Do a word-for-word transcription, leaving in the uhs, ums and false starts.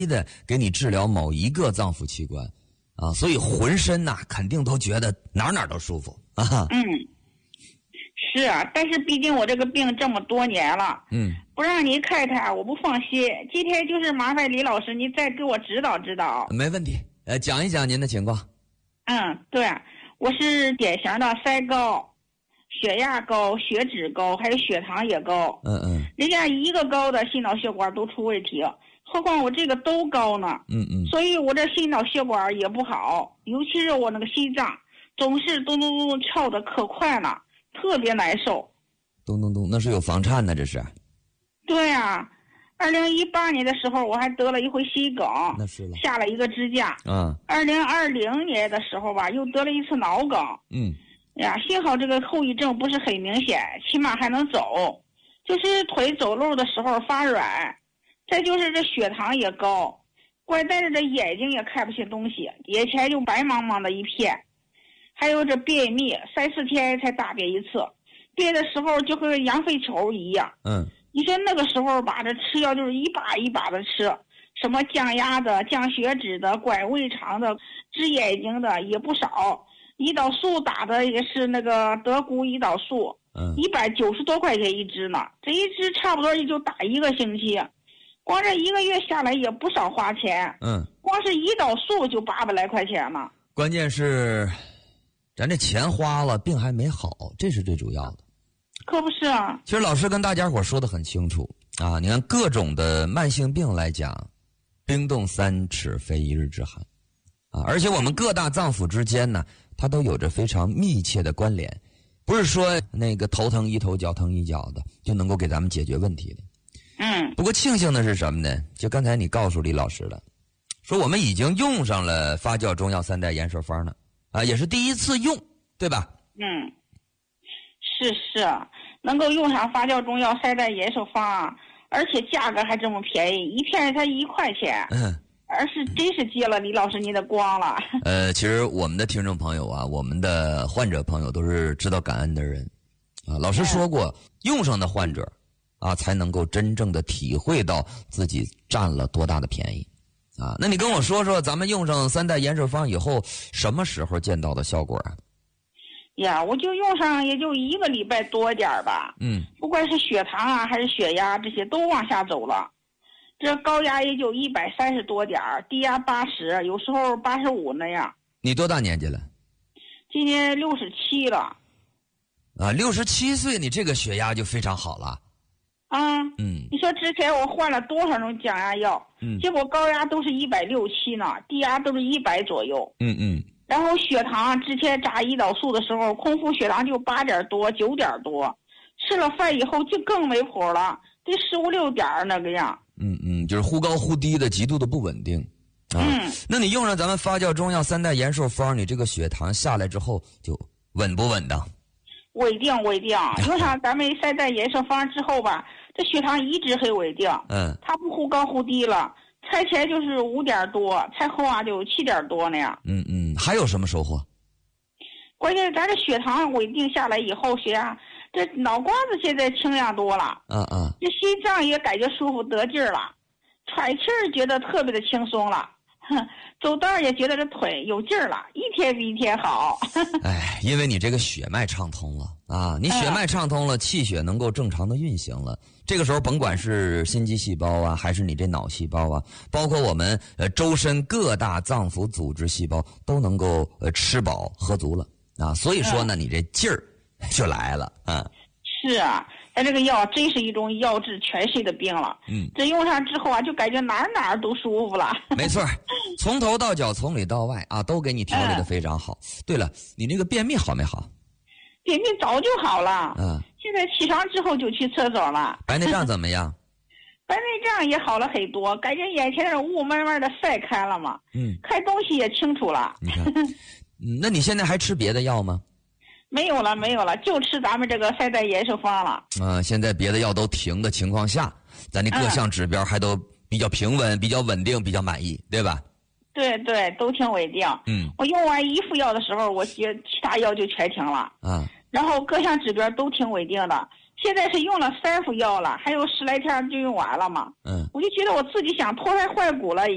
的给你治疗某一个脏腑器官啊，所以浑身呐、啊、肯定都觉得哪哪都舒服啊。 嗯，是啊，但是毕竟我这个病这么多年了， 嗯， 不让你开它我不放心。今天就是麻烦李老师你再给我指导指导。 没问题，呃，讲一讲您的情况。 嗯，对，我是典型的腮高、血压高、血脂高，还有血糖也高。 嗯嗯， 人家一个高的心脑血管都出问题，何况我这个都高呢。 嗯嗯， 所以我这心脑血管也不好，尤其是我那个心脏总是咚咚咚跳的可快了，特别难受。 咚咚咚，那是有房颤呢，这是。 对呀、啊，二零一八年的时候我还得了一回心梗， 那是了， 下了一个支架。 嗯。 二零二零年的时候吧，又得了一次脑梗。 嗯。 呀，幸好这个后遗症不是很明显，起码还能走，就是腿走路的时候发软，再就是这血糖也高，关键是这眼睛也看不清东西，眼前就白茫茫的一片，还有这便秘，三四天才大便一次，便的时候就和羊粪球一样。 嗯， 你说那个时候吧，这吃药就是一把一把的吃，什么降压的、降血脂的、管胃肠的、治眼睛的也不少。胰岛素打的也是那个德谷胰岛素， 嗯， 一百九十多块钱一支呢，这一支差不多也就打一个星期，光这一个月下来也不少花钱。 嗯， 光是胰岛素就八百来块钱了。 关键是，咱这钱花了，病还没好，这是最主要的。 可不是啊。 其实老师跟大家伙说的很清楚啊，你看各种的慢性病来讲，冰冻三尺非一日之寒啊，而且我们各大脏腑之间呢，它都有着非常密切的关联，不是说那个头疼一头脚疼一脚的就能够给咱们解决问题的。 嗯。 不过庆幸的是什么呢？就刚才你告诉李老师了，说我们已经用上了发酵中药三代延寿方了啊，也是第一次用，对吧？ 嗯，是是，能够用上发酵中药三代延寿方，而且价格还这么便宜，一片才一块钱。 嗯。 而是真是接了李老师您的光了。 呃，其实我们的听众朋友啊，我们的患者朋友都是知道感恩的人，啊，老师说过，用上的患者，啊，才能够真正的体会到自己占了多大的便宜，啊，那你跟我说说，咱们用上三代延寿方以后，什么时候见到的效果啊？ 呀，我就用上也就一个礼拜多点儿吧。 嗯， 不管是血糖啊还是血压，这些都往下走了。这高压也就一百三十多点儿，低压八十，有时候八十五那样。 你多大年纪了？ 今年六十七了。 啊，六十七岁，你这个血压就非常好了。 啊， 嗯， 你说之前我换了多少种降压药， 嗯， 结果高压都是一百六七呢，低压都是一百左右。 嗯嗯。 然后血糖之前扎胰岛素的时候，空腹血糖就八点多、九点多，吃了饭以后就更没谱了，得十五六点那个样。 嗯嗯，就是忽高忽低的，极度的不稳定。啊， 嗯， 那你用上咱们发酵中药三代延寿方，你这个血糖下来之后就稳不稳当？ 稳定稳定，用上咱们三代延寿方之后吧，这血糖一直很稳定。 嗯， 它不忽高忽低了，菜前就是五点多，菜后啊就七点多那样。 嗯嗯，还有什么收获？ 关键咱这血糖稳定下来以后，血压这脑瓜子现在清亮多了。 啊啊， 这心脏也感觉舒服得劲儿了，喘气儿觉得特别的轻松了，哼，走道也觉得这腿有劲儿了，一天比一天好。 哎，因为你这个血脉畅通了啊，你血脉畅通了，气血能够正常的运行了。这个时候，甭管是心肌细胞啊，还是你这脑细胞啊，包括我们呃周身各大脏腑组织细胞，都能够呃吃饱喝足了啊。所以说呢，你这劲儿就来了啊。 是啊，咱这个药真是一种药治全身的病了。 嗯， 这用上之后啊，就感觉哪儿哪儿都舒服了。 没错，从头到脚，从里到外啊，都给你调理的非常好。嗯、对了，你那个便秘好没好？ 便秘早就好了。 嗯， 现在起床之后就去厕所了。 白内障怎么样？ 白内障也好了很多，感觉眼前的雾慢慢的晒开了嘛。 嗯， 看东西也清楚了。 你看，嗯，那你现在还吃别的药吗？ 没有了，没有了，就吃咱们这个三代延寿方了。 啊、呃，现在别的药都停的情况下，咱这各项指标还都比较平稳、比较稳定、比较满意，对吧？ 对对，都挺稳定。 嗯， 我用完一副药的时候，我觉其他药就全停了。 啊， 然后各项指标都挺稳定的。现在是用了三副药了，还有十来天就用完了嘛。 嗯， 我就觉得我自己想脱胎换骨了。